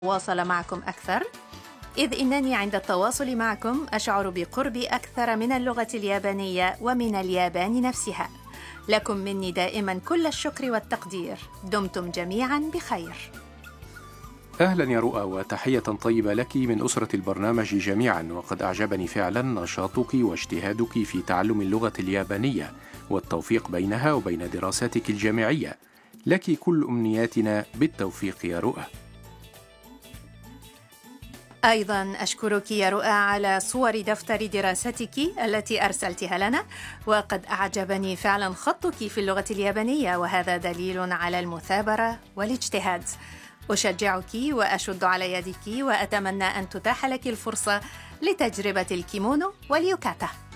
أتواصل معكم أكثر، إذ إنني عند التواصل معكم أشعر بقربي أكثر من اللغة اليابانية ومن اليابان نفسها. لكم مني دائما كل الشكر والتقدير. دمتم جميعا بخير. أهلا يا رؤى، وتحية طيبة لك من أسرة البرنامج جميعا. وقد أعجبني فعلا نشاطك واجتهادك في تعلم اللغة اليابانية والتوفيق بينها وبين دراساتك الجامعية. لك كل أمنياتنا بالتوفيق يا رؤى. أيضا أشكرك يا رؤى على صور دفتر دراستك التي أرسلتها لنا، وقد أعجبني فعلا خطك في اللغة اليابانية، وهذا دليل على المثابرة والاجتهاد. أشجعك وأشد على يدك، وأتمنى أن تتاح لك الفرصة لتجربة الكيمونو واليوكاتا.